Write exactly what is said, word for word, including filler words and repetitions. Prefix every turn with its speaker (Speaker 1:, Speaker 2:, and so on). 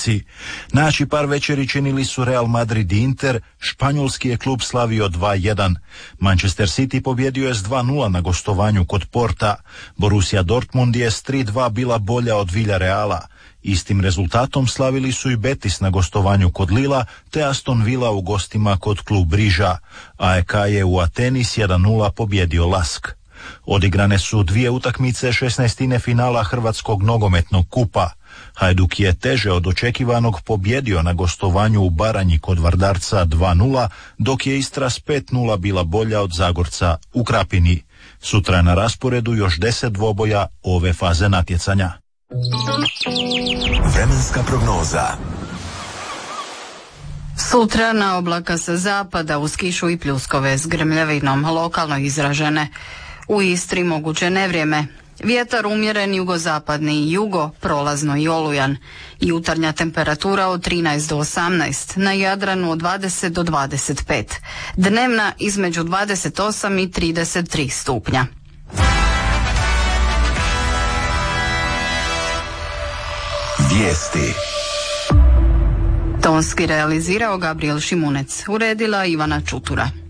Speaker 1: utakmici. Naši par večeri činili su Real Madrid i Inter, španjolski je klub slavio dva jedan. Manchester City pobjedio je s dva nula na gostovanju kod Porta. Borussia Dortmund je s tri dva bila bolja od Villareala. Istim rezultatom slavili su i Betis na gostovanju kod Lila, te Aston Villa u gostima kod klub Riža. A E K je u Ateni s jedan nula pobjedio Lask. Odigrane su dvije utakmice šesnaestine finala Hrvatskog nogometnog kupa. Hajduk je teže od očekivanog pobjedio na gostovanju u Baranji kod Vardarca dva nula, dok je Istra s pet nula bila bolja od Zagorca u Krapini. Sutra je na rasporedu još deset dvoboja ove faze natjecanja.
Speaker 2: Vremenska prognoza.
Speaker 3: Sutra na oblaka sa zapada uz kišu i pljuskove s grmljavinom, lokalno izražene. U Istri moguće nevrijeme. Vjetar umjeren jugozapadni i jugo, prolazno i olujan. Jutarnja temperatura od trinaest do osamnaest, na Jadranu od dvadeset do dvadeset pet. Dnevna između dvadeset osam i trideset tri stupnja.
Speaker 2: Vijesti.
Speaker 3: Tonski realizirao Gabriel Šimunec, uredila Ivana Čutura.